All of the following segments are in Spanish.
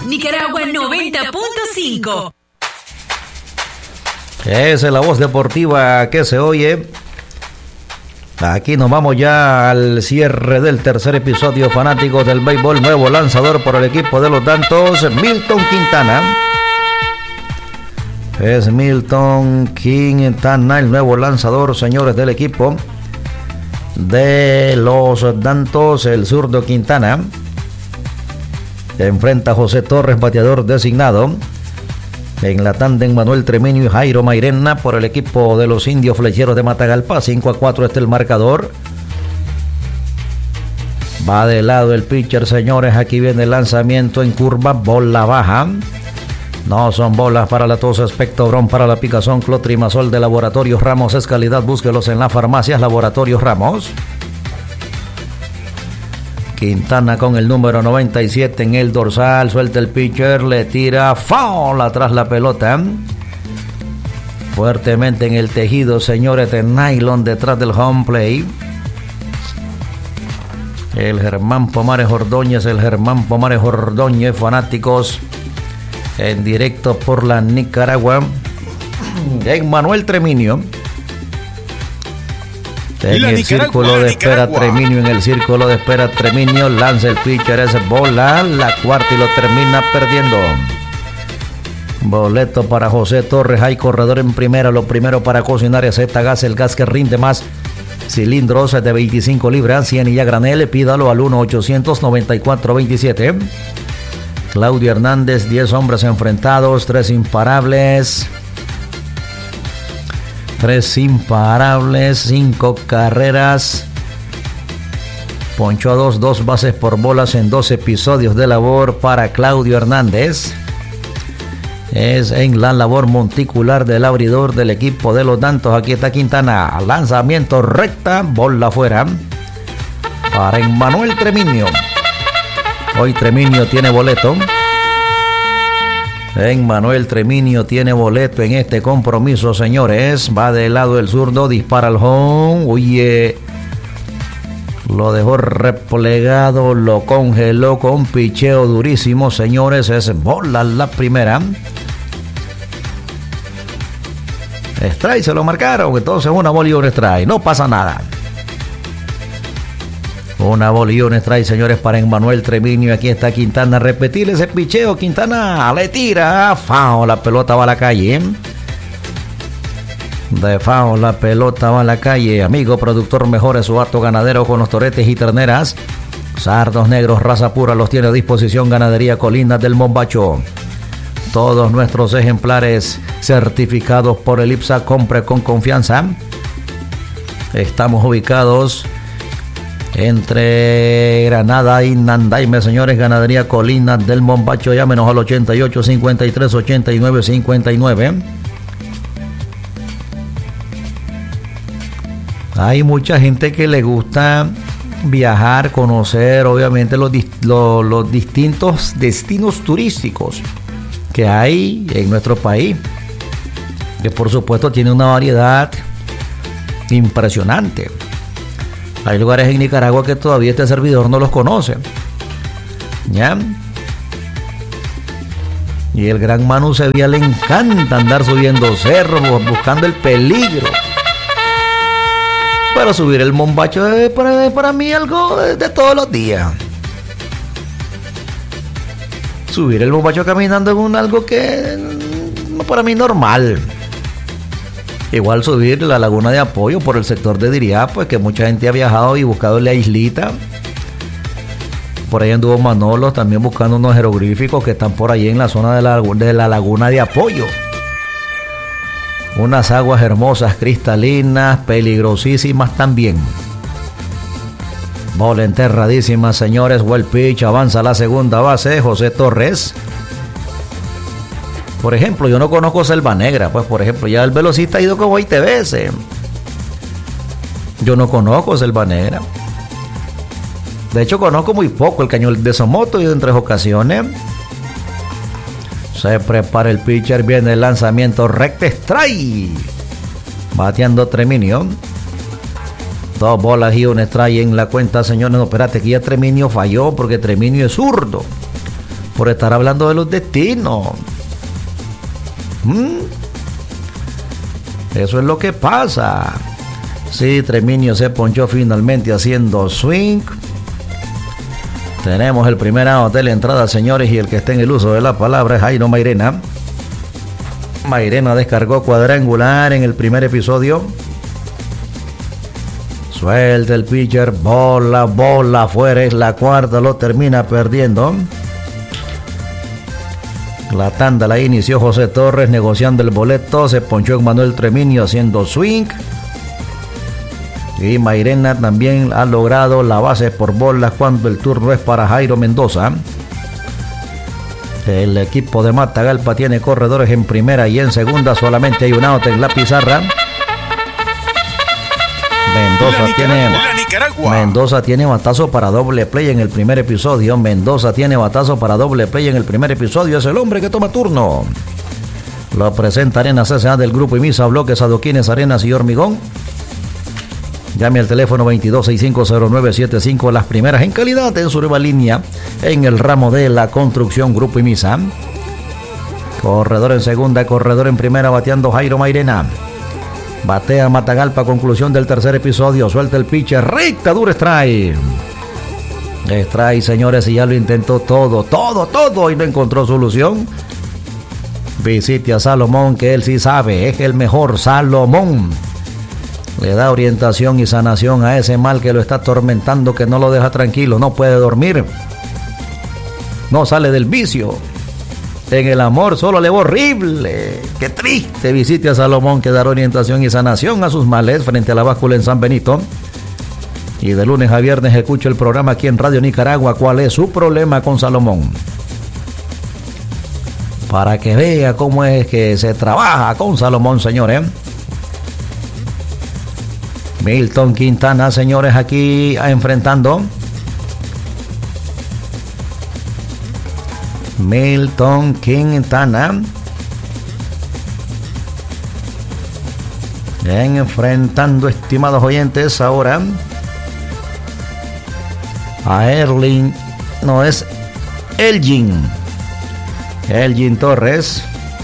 Nicaragua 90.5. Esa es la voz deportiva que se oye. Aquí nos vamos ya al cierre del tercer episodio, fanáticos del béisbol. Nuevo lanzador por el equipo de los Dantos, Milton Quintana. Es Milton Quintana, el nuevo lanzador, señores, del equipo de los Dantos. El zurdo Quintana enfrenta a José Torres, bateador designado. En la tándem, Manuel Treminio y Jairo Mairena por el equipo de los Indios Flecheros de Matagalpa. 5-4 está el marcador. Va de lado el pitcher, señores. Aquí viene el lanzamiento en curva. Bola baja. No son bolas para la tos, Espectobron para la picazón, Clotrimazol de Laboratorios Ramos es calidad. Búsquelos en las farmacias Laboratorios Ramos. Quintana con el número 97 en el dorsal, suelta el pitcher, le tira foul atrás la pelota. Fuertemente en el tejido, señores, de nylon detrás del home play. El Germán Pomares Ordóñez, fanáticos en directo por la Nicaragua. En Manuel Treminio. En el círculo de espera Treminio, lanza el pitcher, es bola, la cuarta y lo termina perdiendo. Boleto para José Torres, hay corredor en primera, lo primero para cocinar es Z-Gas, el gas que rinde más. Cilindros de 25 libras, 100 y a granel, pídalo al 1-800-94-27. Claudio Hernández, 10 hombres enfrentados, 3 imparables, 5 carreras, ponchó a 2 bases por bolas en 2 episodios de labor para Claudio Hernández. Es en la labor monticular del abridor del equipo de los Dantos. Aquí está Quintana, lanzamiento recta, bola afuera para Emmanuel Treminio. Hoy Treminio tiene boleto. Emmanuel Treminio tiene boleto en este compromiso, señores. Va de lado el zurdo, dispara al home. Oye, lo dejó replegado, lo congeló con picheo durísimo, señores. Es bola la primera. Strike, se lo marcaron. Entonces una bola y un strike. No pasa nada. Una bola y un strike, señores, para Emmanuel Treminio. Aquí está Quintana, repetir ese picheo. Quintana le tira, foul, la pelota va a la calle. De foul, la pelota va a la calle. Amigo productor, mejore su acto ganadero con los toretes y terneras. Sardos negros, raza pura, los tiene a disposición Ganadería Colinas del Mombacho. Todos nuestros ejemplares certificados por el IPSA. Compre con confianza. Estamos ubicados entre Granada y Nandaime, señores. Ganadería Colinas del Mombacho. Llámenos al 88 53 89 59. Hay mucha gente que le gusta viajar, conocer obviamente los distintos destinos turísticos que hay en nuestro país, que por supuesto tiene una variedad impresionante. Hay lugares en Nicaragua que todavía este servidor no los conoce, ¿ya? Y el gran Manu Sevilla le encanta andar subiendo cerros, buscando el peligro. Pero subir el Mombacho es para mí algo de todos los días. Subir el Mombacho caminando es algo que para mí normal. Igual subir la laguna de Apoyo por el sector de Diriá, pues que mucha gente ha viajado y buscado la islita. Por ahí anduvo Manolo también buscando unos jeroglíficos que están por ahí en la zona de la laguna de Apoyo. Unas aguas hermosas, cristalinas, peligrosísimas también. Bola enterradísima, señores. Well pitch, avanza a la segunda base, José Torres. Por ejemplo, yo no conozco Selva Negra, pues por ejemplo, ya el velocista ha ido como 20 veces. Yo no conozco Selva Negra. De hecho, conozco muy poco el Cañón de Somoto, he ido en 3 ocasiones. Se prepara el pitcher, viene el lanzamiento recto, strike. Bateando Treminio. 2 bolas y un strike en la cuenta, señores. No, espérate, que ya Treminio falló porque Treminio es zurdo. por estar hablando de los destinos. Eso es lo que pasa. Sí, Treviño se ponchó finalmente haciendo swing. Tenemos el primer out de la entrada, señores, y el que está en el uso de la palabra es Jairo Mairena. Mairena descargó cuadrangular en el primer episodio. Suelta el pitcher, bola afuera, es la cuarta, lo termina perdiendo. La tanda la inició José Torres negociando el boleto, se ponchó Manuel Treviño haciendo swing. Y Mairena también ha logrado la base por bolas cuando el turno es para Jairo Mendoza. El equipo de Matagalpa tiene corredores en primera y en segunda, solamente hay un out en la pizarra. Mendoza tiene batazo para doble play en el primer episodio. Es el hombre que toma turno. Lo presenta Arenas S.A. del Grupo IMISA, bloques, adoquines, arenas y hormigón. Llame al teléfono 22650975, las primeras en calidad en su nueva línea en el ramo de la construcción Grupo IMISA. Corredor en segunda, corredor en primera, bateando Jairo Mairena. Batea Matagalpa, conclusión del tercer episodio. Suelta el pitcher, recta, dura, strike. Strike, señores, y ya lo intentó todo y no encontró solución. Visite a Salomón, que él sí sabe, es el mejor. Salomón le da orientación y sanación a ese mal que lo está atormentando, que no lo deja tranquilo, no puede dormir, no sale del vicio. En el amor solo le va horrible. Qué triste. Visite a Salomón, que dará orientación y sanación a sus males frente a la báscula en San Benito. Y de lunes a viernes escucha el programa aquí en Radio Nicaragua. ¿Cuál es su problema con Salomón? Para que vea cómo es que se trabaja con Salomón, señores. Milton Quintana, señores, aquí enfrentando. Milton Quintana enfrentando, estimados oyentes, ahora a Elgin Torres.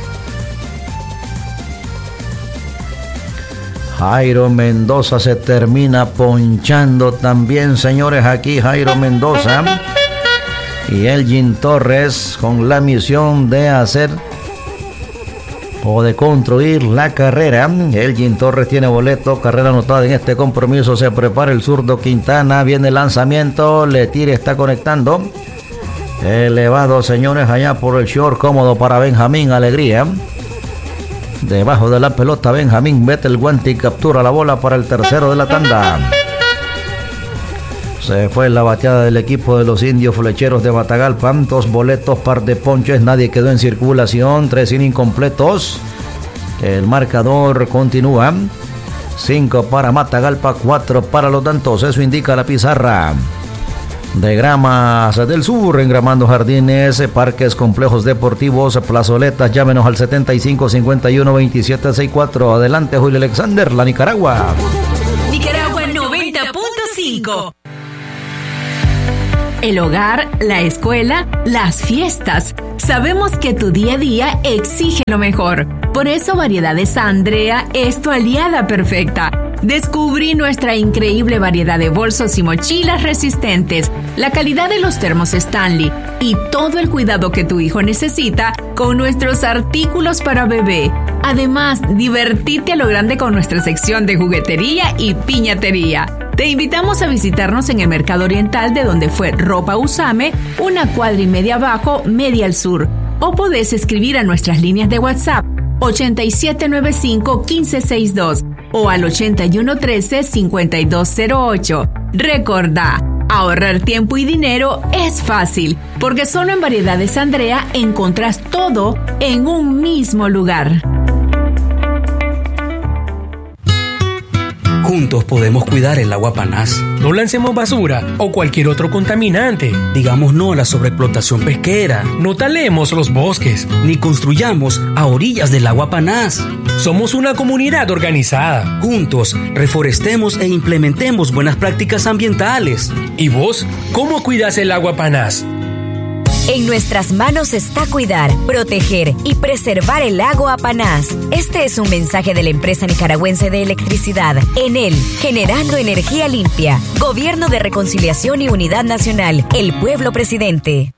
Jairo Mendoza se termina ponchando también, señores, aquí Jairo Mendoza. Y Elgin Torres con la misión de hacer o de construir la carrera. Elgin Torres tiene boleto, carrera anotada en este compromiso. Se prepara el zurdo Quintana, viene el lanzamiento, le tira, está conectando. Elevado, señores, allá por el short, cómodo para Benjamín Alegría. Debajo de la pelota, Benjamín mete el guante y captura la bola para el tercero de la tanda. Se fue la bateada del equipo de los indios flecheros de Matagalpa. 2 boletos, par de ponches, nadie quedó en circulación. 3 innings completos. El marcador continúa. 5 para Matagalpa, 4 para los Dantos. Eso indica la pizarra. De Gramas del Sur, engramando jardines, parques, complejos deportivos, plazoletas. Llámenos al 7551-2764. Adelante, Julio Alexander, la Nicaragua. Nicaragua 90.5. El hogar, la escuela, las fiestas. Sabemos que tu día a día exige lo mejor. Por eso Variedades Andrea es tu aliada perfecta. Descubrí nuestra increíble variedad de bolsos y mochilas resistentes, la calidad de los termos Stanley y todo el cuidado que tu hijo necesita con nuestros artículos para bebé. Además, divertirte a lo grande con nuestra sección de juguetería y piñatería. Te invitamos a visitarnos en el Mercado Oriental, de donde fue Ropa Usame, 1 cuadra y media abajo, media al sur. O podés escribir a nuestras líneas de WhatsApp 8795-1562 o al 8113-5208. Recordá, ahorrar tiempo y dinero es fácil, porque solo en Variedades Andrea encontrás todo en un mismo lugar. Juntos podemos cuidar el agua Panás. No lancemos basura o cualquier otro contaminante. Digamos no a la sobreexplotación pesquera. No talemos los bosques. Ni construyamos a orillas del agua Panás. Somos una comunidad organizada. Juntos, reforestemos e implementemos buenas prácticas ambientales. ¿Y vos, cómo cuidas el agua Panás? En nuestras manos está cuidar, proteger y preservar el lago Apanás. Este es un mensaje de la empresa nicaragüense de electricidad, Enel, generando energía limpia. Gobierno de Reconciliación y Unidad Nacional, el pueblo presidente.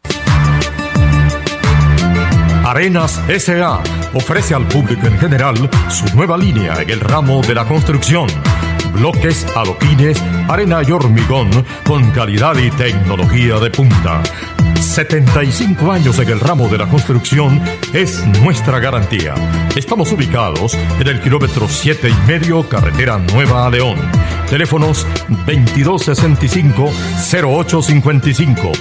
Arenas S.A. ofrece al público en general su nueva línea en el ramo de la construcción. Bloques, adoquines, arena y hormigón con calidad y tecnología de punta. 75 años en el ramo de la construcción es nuestra garantía. Estamos ubicados en el kilómetro 7,5, carretera Nueva a León. Teléfonos 2265-0855,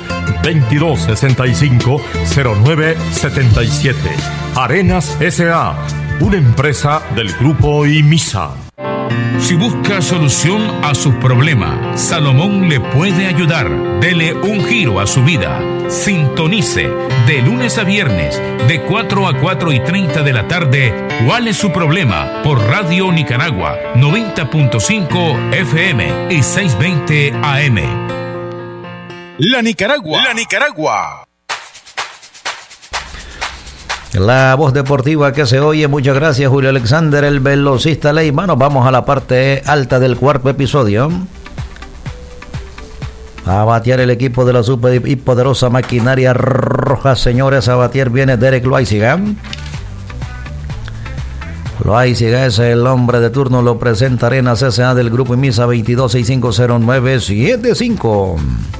2265-0977. Arenas S.A., una empresa del Grupo IMISA. Si busca solución a sus problemas, Salomón le puede ayudar. Dele un giro a su vida. Sintonice de lunes a viernes de 4 a 4:30 de la tarde. ¿Cuál es su problema? Por Radio Nicaragua 90.5 FM y 620 AM. La Nicaragua. La Nicaragua. La voz deportiva que se oye. Muchas gracias, Julio Alexander, el velocista Leyma. Nos vamos a la parte alta del cuarto episodio. A batear el equipo de la super y poderosa maquinaria roja, señores. A batear viene Derek Loaiziga. Loaiziga es el hombre de turno. Lo presenta Arenas S.A. del Grupo IMISA 22650975.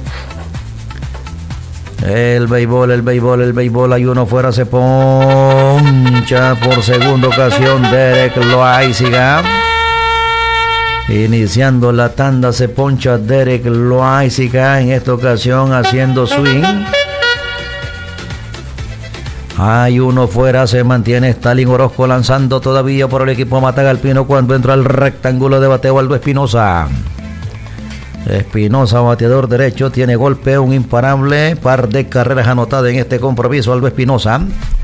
El béisbol, hay uno fuera, se poncha por segunda ocasión Derek Loaiziga. Iniciando la tanda se poncha Derek Loaiziga, en esta ocasión haciendo swing. Hay uno fuera, se mantiene Stalin Orozco lanzando todavía por el equipo Matagalpino cuando entra al rectángulo de bateo Aldo Espinosa. Espinosa, bateador derecho, tiene golpe, un imparable, par de carreras anotadas en este compromiso. Aldo Espinosa,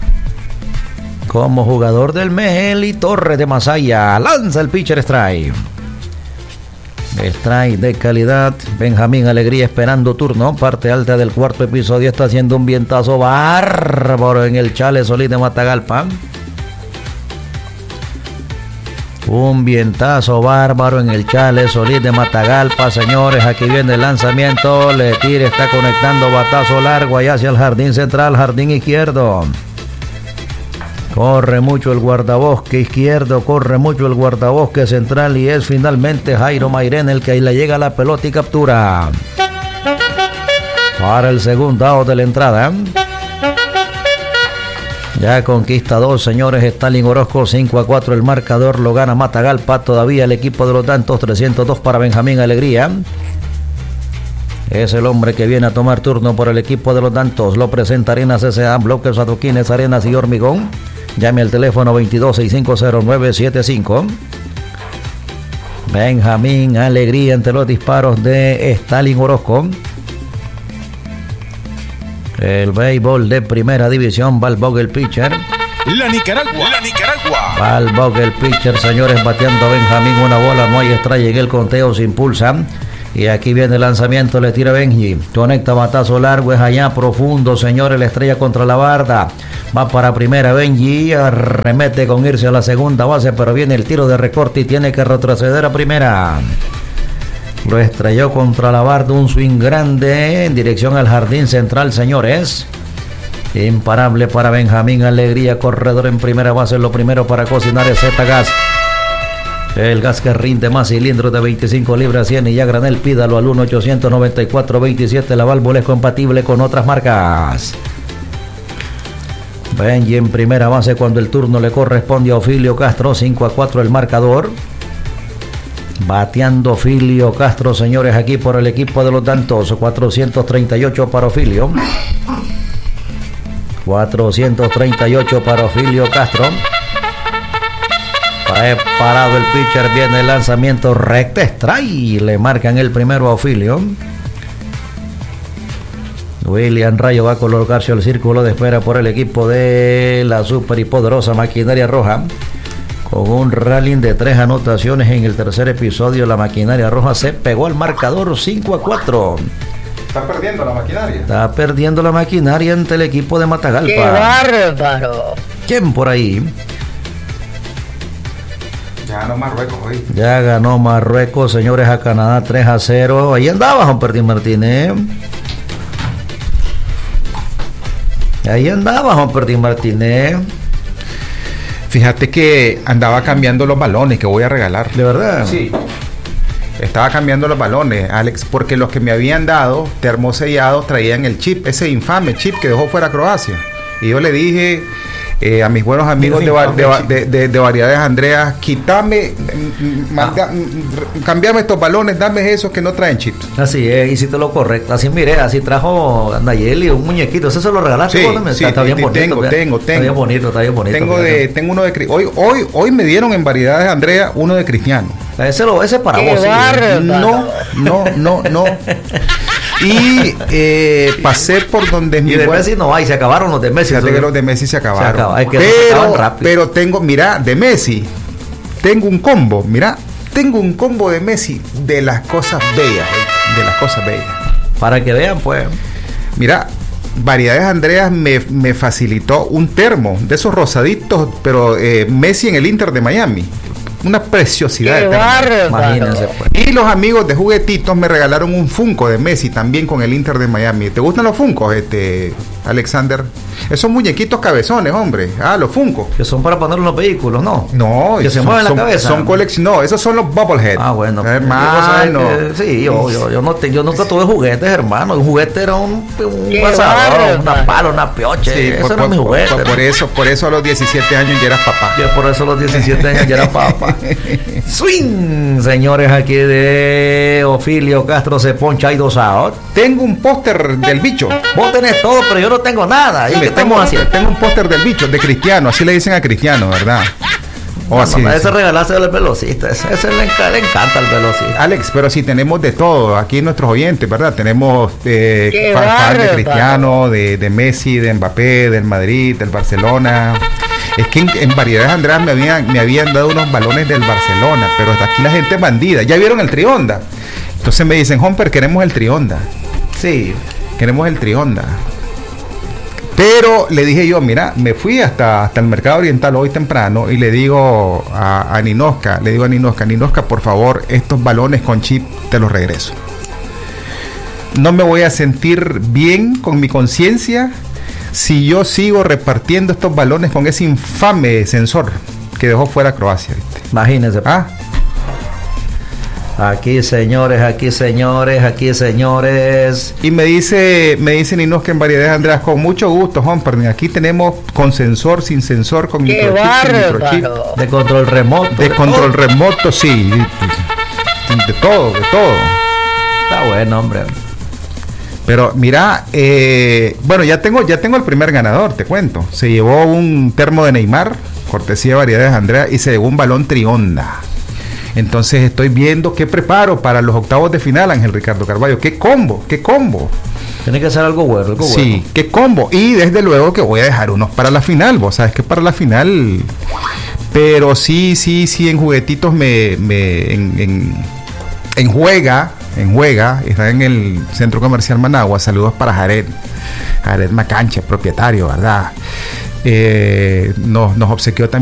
como jugador del Mejeli Torres de Masaya, lanza el pitcher strike. Strike de calidad. Benjamín Alegría esperando turno. Parte alta del cuarto episodio. Está haciendo un vientazo bárbaro en el Chale Solís de Matagalpa. Un vientazo bárbaro en el Chale Solís de Matagalpa, señores. Aquí viene el lanzamiento. Le tira, está conectando batazo largo allá hacia el jardín central, jardín izquierdo. Corre mucho el guardabosque izquierdo, corre mucho el guardabosque central y es finalmente Jairo Mairén el que ahí le llega la pelota y captura. Para el segundo out de la entrada. Ya conquista 2, señores. Stalin Orozco, 5-4 el marcador, lo gana Matagalpa. Todavía el equipo de los Dantos, 302 para Benjamín Alegría. Es el hombre que viene a tomar turno por el equipo de los Dantos. Lo presenta Arenas S.A., bloques, adoquines, arenas y hormigón. Llame al teléfono 22650975. Benjamín Alegría entre los disparos de Stalin Orozco. El béisbol de primera división, Balbog el pitcher. La Nicaragua. Balbog el pitcher, señores, bateando a Benjamín una bola, no hay strike en el conteo, se impulsa. Y aquí viene el lanzamiento, le tira Benji. Conecta batazo largo, es allá profundo, señores, la estrella contra la barda. Va para primera Benji, arremete con irse a la segunda base, pero viene el tiro de recorte y tiene que retroceder a primera. Lo estrelló contra la barda, un swing grande en dirección al jardín central, señores. Imparable para Benjamín Alegría, corredor en primera base. Lo primero para cocinar es Z-Gas. El gas que rinde más cilindros de 25 libras 100 y ya granel, pídalo al 1-894-27. La válvula es compatible con otras marcas. Benji en primera base cuando el turno le corresponde a Ofilio Castro, 5-4 el marcador. Bateando Ofilio Castro, señores, aquí por el equipo de los Dantos. 438 para Ofilio. 438 para Ofilio Castro. Preparado el pitcher, viene el lanzamiento recto, strike. Le marcan el primero a Ofilio. William Rayo va a colocarse al círculo de espera por el equipo de la super y poderosa maquinaria roja. Con un rally de 3 anotaciones en el tercer episodio, la maquinaria roja se pegó al marcador 5-4. Está perdiendo la maquinaria. Está perdiendo la maquinaria ante el equipo de Matagalpa. ¡Qué bárbaro! ¿Quién por ahí? Ya ganó Marruecos hoy. Ya ganó Marruecos, señores, a Canadá 3-0. Ahí andaba Juan Pertín Martínez. Ahí andaba Juan Pertín Martínez. Fíjate que andaba cambiando los balones que voy a regalar. ¿De verdad? Sí. Estaba cambiando los balones, Alex, porque los que me habían dado termosellados traían el chip, ese infame chip que dejó fuera Croacia. Y yo le dije a mis buenos amigos de Variedades Andrea, quítame, cambiame estos balones, dame esos que no traen chips. Así es, hiciste lo correcto. Así miré, así trajo Nayeli un muñequito. ¿Ese se lo regalaste? Sí, está bien bonito. Tengo. Está bien bonito. Tengo uno de hoy me dieron en Variedades Andrea uno de Cristiano. Ese es para vos. No. Y pasé por donde mi Messi no hay, se acabaron los de Messi. Fíjate que los de Messi se acabaron. Rápido. Pero tengo, mira, de Messi, tengo un combo de Messi de las cosas bellas. Para que vean, pues. Mira, Variedades Andreas me facilitó un termo de esos rosaditos, pero Messi en el Inter de Miami. Una preciosidad. Imagínense, pues. Y los amigos de Juguetitos me regalaron un Funko de Messi también con el Inter de Miami. ¿Te gustan los Funkos, Alexander? Esos muñequitos cabezones, hombre. Los Funkos. Que son para poner en los vehículos, ¿no? No, que se mueven la cabeza. Son no, esos son los Bubblehead. Bueno. Hermano. Sí, yo nunca tuve juguetes, hermano. Un juguete era un pasador, una pala, una pioche. Sí, eso era mi juguete. Por eso a los 17 años ya eras papá. Por eso a los 17 años ya era papá. Swing, señores, aquí de Ofilio Castro se poncha y dosado. Tengo un póster del bicho. Vos tenés todo, pero yo no tengo nada. ¿Qué estamos haciendo? Tengo un póster del bicho, de Cristiano, así le dicen a Cristiano, ¿verdad? Ese regalaste al velocista, ese le encanta al velocista. Alex, pero si tenemos de todo, aquí nuestros oyentes, ¿verdad? Tenemos fan de Cristiano, de Messi, de Mbappé, del Madrid, del Barcelona. Es que en Variedades Andrea me habían dado unos balones del Barcelona, pero hasta aquí la gente es bandida. ¿Ya vieron el Trionda? Entonces me dicen, Homper, queremos el Trionda. Sí. Queremos el Trionda. Pero le dije yo, mira, me fui hasta el Mercado Oriental hoy temprano y le digo a Ninoska, Ninoska, por favor, estos balones con chip te los regreso. No me voy a sentir bien con mi conciencia si yo sigo repartiendo estos balones con ese infame sensor que dejó fuera Croacia, ¿viste? Imagínense. Aquí señores. Y me dice Ninos que en Variedades Andreas, con mucho gusto, Humperning, aquí tenemos con sensor, sin sensor, con microchip. De control remoto. De control remoto, sí. De todo. Está bueno, hombre. Pero mira, bueno, ya tengo el primer ganador, te cuento. Se llevó un termo de Neymar, cortesía de Variedades Andrea, y se llevó un balón Trionda. Entonces estoy viendo qué preparo para los octavos de final, Ángel Ricardo Carballo. ¿Qué combo? Tiene que ser algo bueno. Sí, qué combo. Y desde luego que voy a dejar unos para la final. Vos sabes que para la final. Pero sí, en juguetitos en Juega, está en el Centro Comercial Managua. Saludos para Jared Macancha, propietario, ¿verdad? Nos obsequió también